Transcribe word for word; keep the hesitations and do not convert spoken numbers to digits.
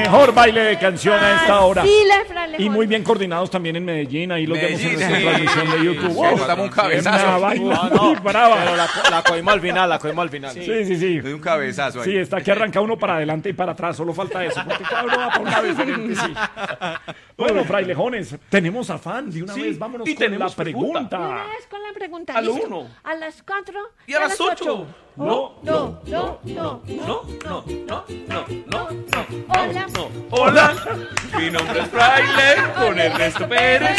mejor baile de canción a esta hora. Dile, frailejón. Y muy bien coordinados también en Medellín, ahí los vemos en Medellín, nuestra sí. transmisión de YouTube. Sí, Wow, botamos un una cabezazo. vaina No, no, muy brava. pero la, la cogimos al final, la cogimos al final. Sí, sí, sí. De un cabezazo ahí. Sí, está que arranca uno para adelante y para atrás, solo falta eso, porque cada uno va para un lado diferente, sí. Bueno, frailejones, tenemos afán, de una Sí, vez vámonos y con la tenemos pregunta. pregunta. Una vez con la pregunta. A lo ¿listo? uno. A las cuatro. Y a las ocho. No, no, no, no, No, no, no, no, no, no, Hola. no. Hola, mi nombre es Fraile con Ernesto Pérez.